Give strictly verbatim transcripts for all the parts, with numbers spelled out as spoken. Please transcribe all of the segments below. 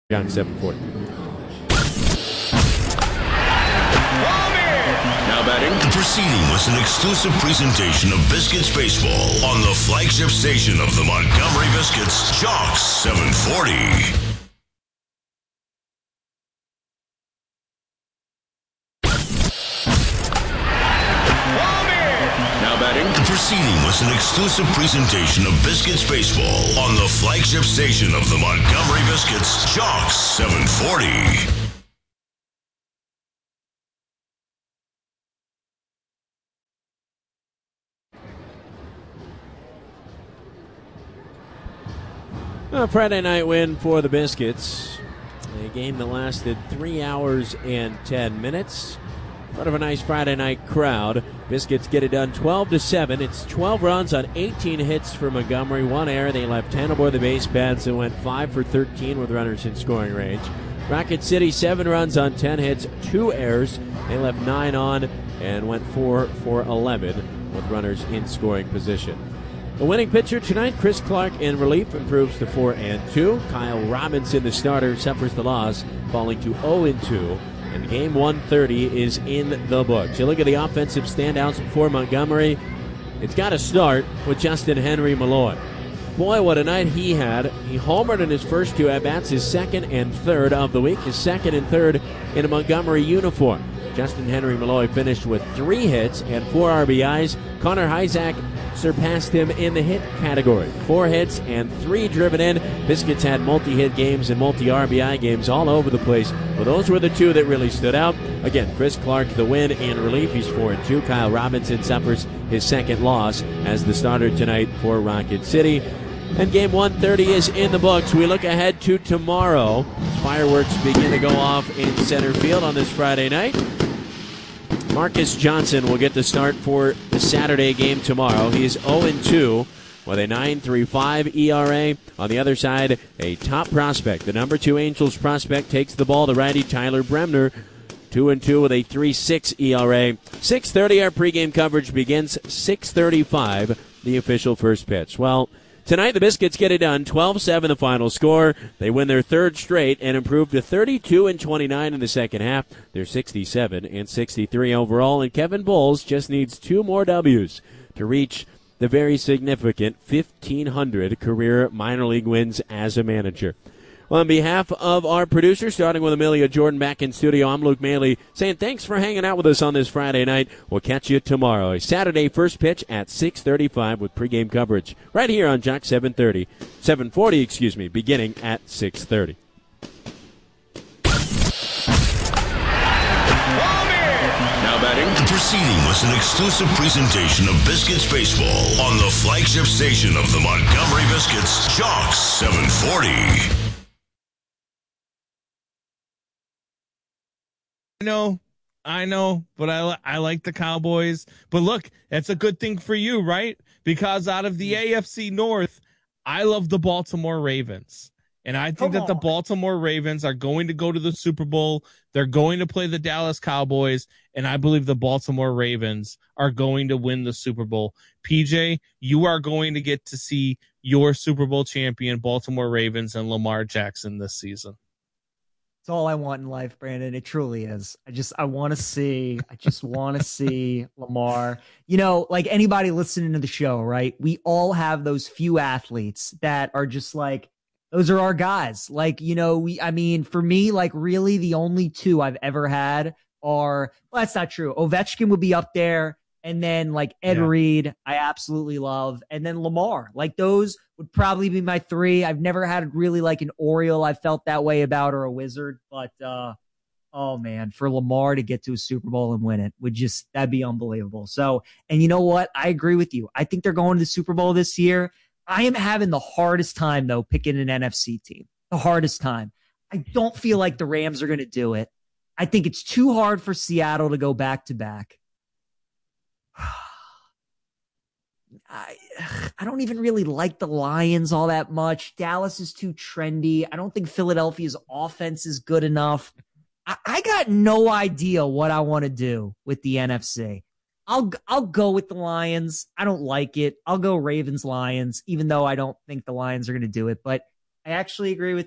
Young seven forty. Now batting. The proceeding was an exclusive presentation of Biscuits Baseball on the flagship station of the Montgomery Biscuits, Jock seven forty. Now batting. The proceeding was an exclusive presentation of Biscuits Baseball on the flagship station of the Montgomery Biscuits, Jock seven forty. A Friday night win for the Biscuits. A game that lasted three hours and ten minutes. Part of a nice Friday night crowd. Biscuits get it done twelve to seven. It's twelve runs on eighteen hits for Montgomery. One error. They left ten aboard the base paths and went five for thirteen with runners in scoring range. Rocket City, seven runs on ten hits, two errors. They left nine on and went four for eleven with runners in scoring position. The winning pitcher tonight, Chris Clark in relief, improves to four and two. Kyle Robinson, the starter, suffers the loss, falling to oh and two. And game one thirty is in the books. You look at the offensive standouts for Montgomery. It's got to start with Justin Henry Malloy. Boy, what a night he had. He homered in his first two at-bats, his second and third of the week, his second and third in a Montgomery uniform. Justin Henry Malloy finished with three hits and four R B Is. Connor Hyzak surpassed him in the hit category. Four hits and three driven in. Biscuits had multi-hit games and multi-R B I games all over the place. Well, those were the two that really stood out. Again, Chris Clark, the win in relief. He's four and two. Kyle Robinson suffers his second loss as the starter tonight for Rocket City. And game one thirty is in the books. We look ahead to tomorrow. Fireworks begin to go off in center field on this Friday night. Marcus Johnson will get the start for the Saturday game tomorrow. He is oh and two with a nine point three five E R A. On the other side, a top prospect. The number two Angels prospect takes the ball, the righty Tyler Bremner. two and two with a three point six E R A. six thirty, our pregame coverage begins. six thirty-five, the official first pitch. Well, tonight, the Biscuits get it done. twelve seven the final score. They win their third straight and improve to thirty-two and twenty-nine in the second half. They're sixty-seven and sixty-three overall. And Kevin Bowles just needs two more W's to reach the very significant fifteen hundred career minor league wins as a manager. Well, on behalf of our producer, starting with Amelia Jordan back in studio, I'm Luke Maley saying thanks for hanging out with us on this Friday night. We'll catch you tomorrow. A Saturday first pitch at six thirty-five with pregame coverage right here on Jock seven thirty, seven forty, excuse me, beginning at six thirty. Now batting. The proceeding was an exclusive presentation of Biscuits Baseball on the flagship station of the Montgomery Biscuits, Jock seven forty. I know, I know, but I, I like the Cowboys. But look, that's a good thing for you, right? Because out of the A F C North, I love the Baltimore Ravens. And I think Come that on. the Baltimore Ravens are going to go to the Super Bowl. They're going to play the Dallas Cowboys. And I believe the Baltimore Ravens are going to win the Super Bowl. P J, you are going to get to see your Super Bowl champion, Baltimore Ravens, and Lamar Jackson this season. It's all I want in life, Brandon. It truly is. I just, I want to see, I just want to see Lamar. You know, like anybody listening to the show, right? We all have those few athletes that are just like, those are our guys. Like, you know, we, I mean, for me, like really the only two I've ever had are, well, that's not true. Ovechkin would be up there. And then like Ed yeah. Reed, I absolutely love. And then Lamar, like those would probably be my three. I've never had really like an Oriole I felt that way about or a Wizard, but uh, oh man, for Lamar to get to a Super Bowl and win it would just, that'd be unbelievable. So, and you know what? I agree with you. I think they're going to the Super Bowl this year. I am having the hardest time though, picking an N F C team, the hardest time. I don't feel like the Rams are going to do it. I think it's too hard for Seattle to go back to back. I I don't even really like the Lions all that much. Dallas is too trendy. I don't think Philadelphia's offense is good enough. I, I got no idea what I want to do with the N F C. I'll I'll go with the Lions. I don't like it. I'll go Ravens Lions, even though I don't think the Lions are going to do it. But I actually agree with you.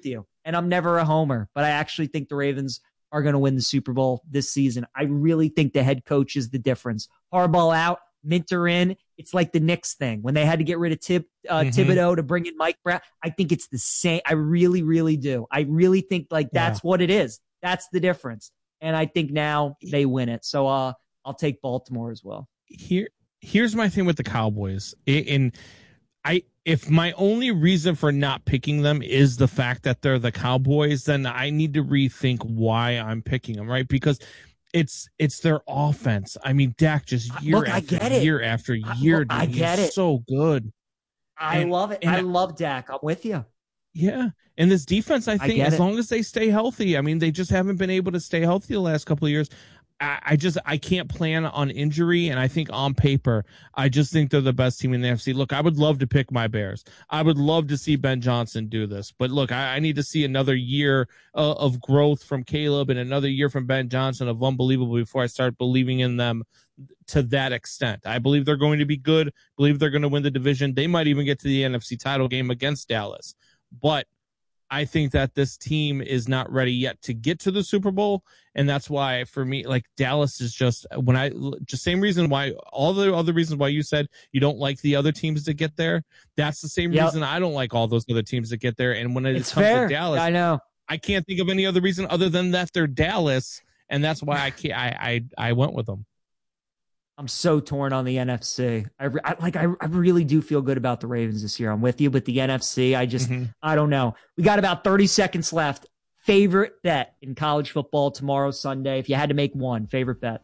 and I'm never a homer, but I actually think the Ravens are going to win the Super Bowl this season. I really think the head coach is the difference. Harbaugh out, Minter in. It's like the Knicks thing when they had to get rid of Tib, uh, mm-hmm. Thibodeau to bring in Mike Brown. I think it's the same. I really, really do. I really think like that's yeah. what it is. That's the difference. And I think now they win it. So uh, I'll take Baltimore as well. Here, here's my thing with the Cowboys. In I, if my only reason for not picking them is the fact that they're the Cowboys, then I need to rethink why I'm picking them. Right? Because it's it's their offense. I mean, Dak just year Look, after I get year it. after year. I, dude, I get he's it. So good. I and, love it. I love Dak. I'm with you. Yeah. And this defense, I think, I as it. long as they stay healthy, I mean, they just haven't been able to stay healthy the last couple of years. I, I just, I can't plan on injury. And I think on paper, I just think they're the best team in the N F C. Look, I would love to pick my Bears. I would love to see Ben Johnson do this. But look, I, I need to see another year uh, of growth from Caleb and another year from Ben Johnson of unbelievable before I start believing in them to that extent. I believe they're going to be good. Believe they're going to win the division. They might even get to the N F C title game against Dallas. But I think that this team is not ready yet to get to the Super Bowl. And that's why, for me, like Dallas is just, when I, just same reason why, all the other reasons why you said you don't like the other teams that get there. That's the same yep. reason I don't like all those other teams that get there. And when it it's comes fair. to Dallas, I know. I can't think of any other reason other than that they're Dallas. And that's why I can't, I, I, I went with them. I'm so torn on the N F C. I, I like. I, I really do feel good about the Ravens this year. I'm with you, but the N F C, I just, mm-hmm. I don't know. We got about thirty seconds left. Favorite bet in college football tomorrow, Sunday. If you had to make one, favorite bet.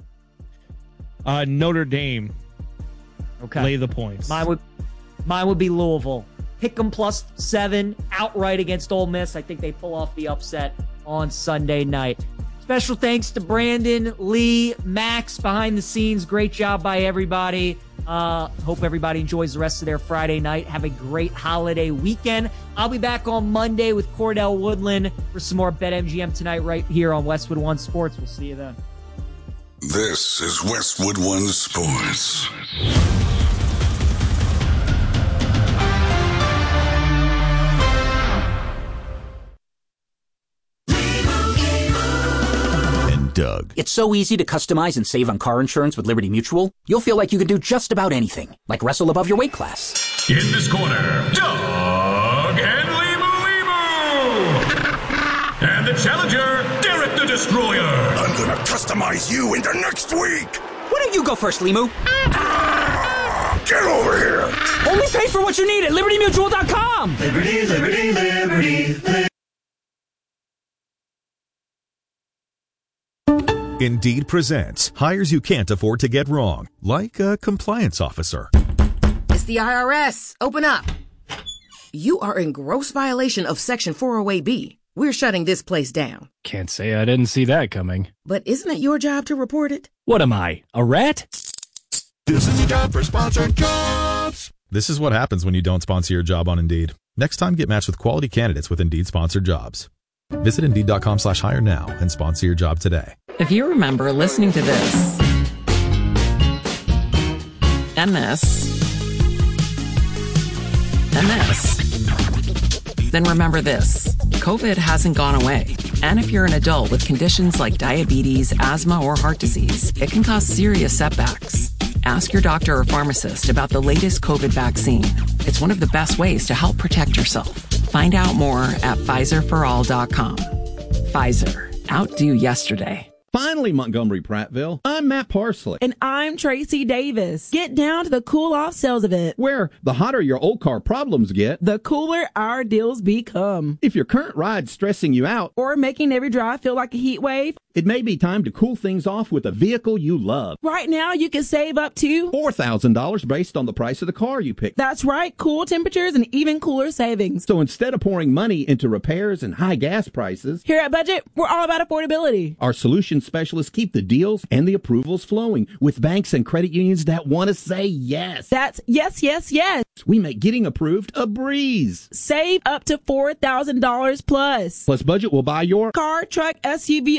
Uh, Notre Dame. Okay. Lay the points. Mine would, mine would be Louisville. Pick them plus seven outright against Ole Miss. I think they pull off the upset on Sunday night. Special thanks to Brandon, Lee, Max behind the scenes. Great job by everybody. Uh, hope everybody enjoys the rest of their Friday night. Have a great holiday weekend. I'll be back on Monday with Cordell Woodland for some more BetMGM tonight right here on Westwood One Sports. We'll see you then. This is Westwood One Sports. Doug. It's so easy to customize and save on car insurance with Liberty Mutual. You'll feel like you can do just about anything, like wrestle above your weight class. In this corner, Doug and Limu Limu. And the challenger, Derek the Destroyer. I'm gonna customize you into next week. Why don't you go first, Limu? Ah, get over here. Only pay for what you need at Liberty Mutual dot com. Liberty, Liberty, Liberty, Liberty. Indeed presents hires you can't afford to get wrong, like a compliance officer. It's the I R S. Open up. You are in gross violation of Section four oh eight B. We're shutting this place down. Can't say I didn't see that coming. But isn't it your job to report it? What am I, a rat? This is a job for sponsored jobs. This is what happens when you don't sponsor your job on Indeed. Next time, get matched with quality candidates with Indeed sponsored jobs. Visit Indeed.com slash hire now and sponsor your job today. If you remember listening to this and this and this, then remember this. COVID hasn't gone away. And if you're an adult with conditions like diabetes, asthma, or heart disease, it can cause serious setbacks. Ask your doctor or pharmacist about the latest COVID vaccine. It's one of the best ways to help protect yourself. Find out more at Pfizer for all dot com. Pfizer. Outdo yesterday. Finally, Montgomery Prattville, I'm Matt Parsley. And I'm Tracy Davis. Get down to the Cool Off Sales event, where the hotter your old car problems get, the cooler our deals become. If your current ride's stressing you out, or making every drive feel like a heat wave, it may be time to cool things off with a vehicle you love. Right now, you can save up to four thousand dollars based on the price of the car you pick. That's right, cool temperatures and even cooler savings. So instead of pouring money into repairs and high gas prices, here at Budget, we're all about affordability. Our solution specialists keep the deals and the approvals flowing with banks and credit unions that want to say yes. That's yes, yes, yes. We make getting approved a breeze. Save up to four thousand dollars plus. Plus, Budget will buy your car, truck, S U V on the spot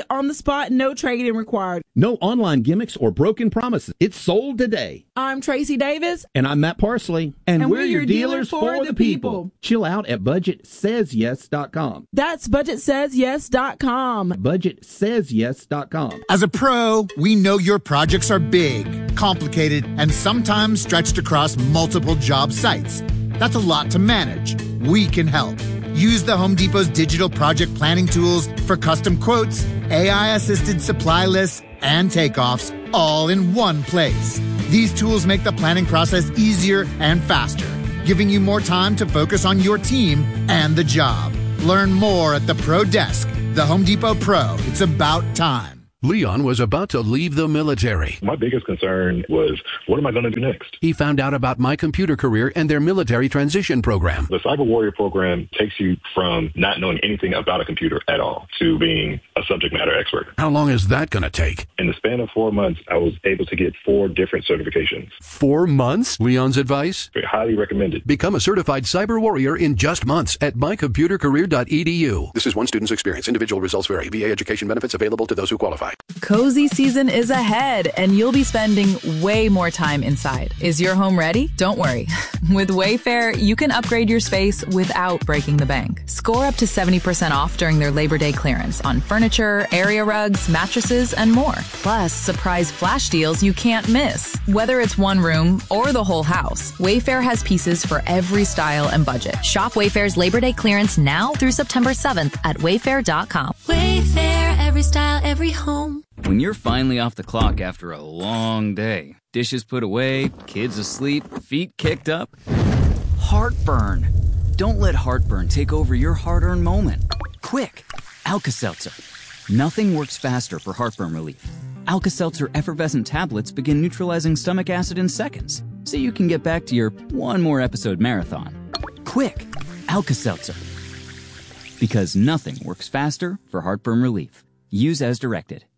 spot, no trading required. No online gimmicks or broken promises. It's sold today. I'm Tracy Davis. And I'm Matt Parsley. And, And we're, we're your your dealers dealer for, for the the people. people. Chill out at budget says yes dot com. That's budget says yes dot com. budget says yes dot com. As a pro, we know your projects are big, complicated, and sometimes stretched across multiple job sites. That's a lot to manage. We can help. Use the Home Depot's digital project planning tools for custom quotes, A I-assisted supply lists, and takeoffs, all in one place. These tools make the planning process easier and faster, giving you more time to focus on your team and the job. Learn more at the Pro Desk. The Home Depot Pro. It's about time. Leon was about to leave the military. My biggest concern was, what am I going to do next? He found out about My Computer Career and their military transition program. The Cyber Warrior program takes you from not knowing anything about a computer at all to being a subject matter expert. How long is that going to take? In the span of four months, I was able to get four different certifications. Four months? Leon's advice? Highly recommended. Become a certified cyber warrior in just months at my computer career dot e d u. This is one student's experience. Individual results vary. V A education benefits available to those who qualify. Cozy season is ahead, and you'll be spending way more time inside. Is your home ready? Don't worry. With Wayfair, you can upgrade your space without breaking the bank. Score up to seventy percent off during their Labor Day clearance on furniture, area rugs, mattresses, and more. Plus, surprise flash deals you can't miss. Whether it's one room or the whole house, Wayfair has pieces for every style and budget. Shop Wayfair's Labor Day clearance now through September seventh at wayfair dot com. Wayfair, every style, every home. When you're finally off the clock after a long day, dishes put away, kids asleep, feet kicked up, heartburn. Don't let heartburn take over your hard-earned moment. Quick, Alka-Seltzer. Nothing works faster for heartburn relief. Alka-Seltzer effervescent tablets begin neutralizing stomach acid in seconds, so you can get back to your one more episode marathon. Quick, Alka-Seltzer. Because nothing works faster for heartburn relief. Use as directed.